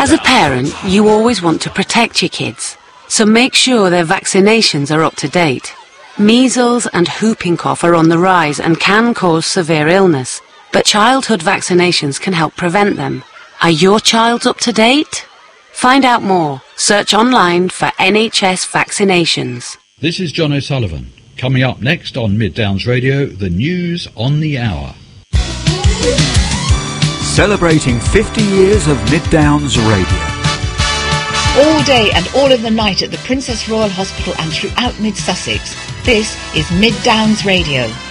As a parent, you always want to protect your kids, so make sure their vaccinations are up to date. Measles and whooping cough are on the rise and can cause severe illness, but childhood vaccinations can help prevent them. Are your child's up to date? Find out more. Search online for NHS vaccinations. This is John O'Sullivan. Coming up next on Mid Downs Radio, the news on the hour. Celebrating 50 years of Mid Downs Radio. All day and all of the night at the Princess Royal Hospital and throughout Mid Sussex. This is Mid Downs Radio.